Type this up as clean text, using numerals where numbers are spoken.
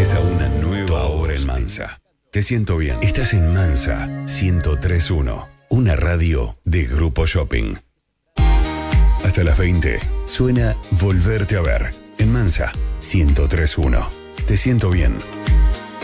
Empieza una nueva hora en Mansa. Te siento bien. Estás en Mansa 103.1, una radio de Grupo Shopping. Hasta las 20 suena Volverte a ver en Mansa 103.1. Te siento bien.